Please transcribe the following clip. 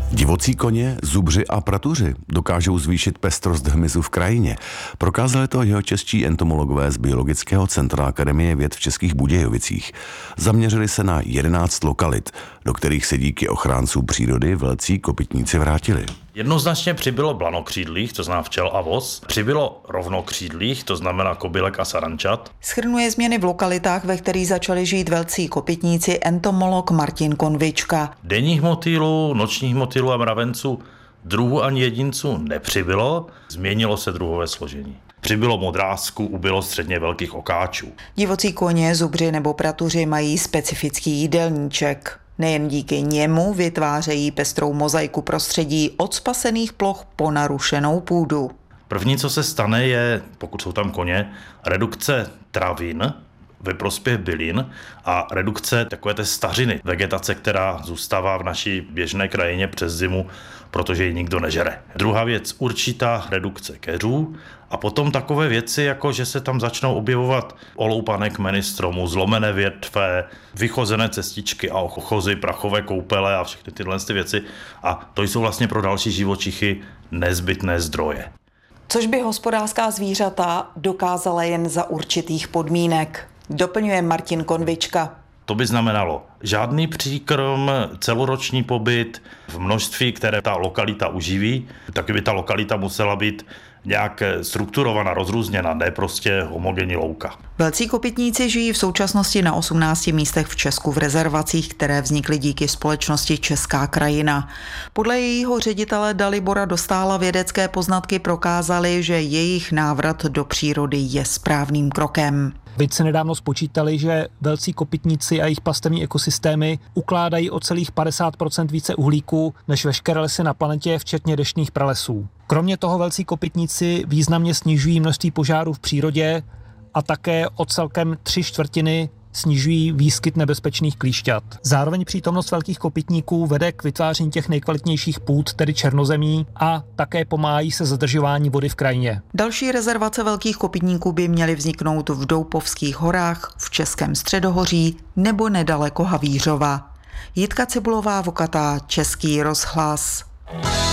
Divocí koně, zubři a pratuři dokážou zvýšit pestrost hmyzu v krajině. Prokázali to jihočeští entomologové z Biologického centra Akademie věd v Českých Budějovicích. Zaměřili se na 11 lokalit, do kterých se díky ochráncům přírody velcí kopytníci vrátili. Jednoznačně přibylo blanokřídlých, to znamená včel a vos, přibylo rovnokřídlých, to znamená kobylek a sarančat. Shrnuje změny v lokalitách, ve kterých začali žít velcí kopytníci, entomolog Martin Konvička. Denních motýlů, nočních motýlů a mravenců druhů ani jedinců nepřibylo, změnilo se druhové složení. Přibylo modrásku, ubylo středně velkých okáčů. Divocí koně, zubři nebo pratuři mají specifický jídelníček. Nejen díky němu vytvářejí pestrou mozaiku prostředí od spasených ploch po narušenou půdu. První, co se stane, je, pokud jsou tam koně, redukce travin ve prospěch bylin a redukce takové té stařiny, vegetace, která zůstává v naší běžné krajině přes zimu, protože ji nikdo nežere. Druhá věc, určitá redukce keřů a potom takové věci, jako že se tam začnou objevovat oloupané kmeny stromů, zlomené větve, vychozené cestičky a ochozy, prachové koupele a všechny tyhle věci. A to jsou vlastně pro další živočichy nezbytné zdroje. Což by hospodářská zvířata dokázala jen za určitých podmínek. Doplňuje Martin Konvička. To by znamenalo žádný příkrm, celoroční pobyt v množství, které ta lokalita uživí. Taky by ta lokalita musela být nějak strukturovaná, rozrůzněna, ne prostě homogenní louka. Velcí kopytníci žijí v současnosti na 18 místech v Česku v rezervacích, které vznikly díky společnosti Česká krajina. Podle jejího ředitele Dalibora Dostála vědecké poznatky prokázaly, že jejich návrat do přírody je správným krokem. Vědci nedávno spočítali, že velcí kopytníci a jejich pastevní ekosystémy ukládají o celých 50% více uhlíku než veškeré lesy na planetě, včetně deštných pralesů. Kromě toho velcí kopytníci významně snižují množství požárů v přírodě a také o celkem 3/4 snižují výskyt nebezpečných klíšťat. Zároveň přítomnost velkých kopytníků vede k vytváření těch nejkvalitnějších půd, tedy černozemí, a také pomáhají se zadržování vody v krajině. Další rezervace velkých kopytníků by měly vzniknout v Doupovských horách, v Českém středohoří nebo nedaleko Havířova. Jitka Cibulová, Vokatá, Český rozhlas.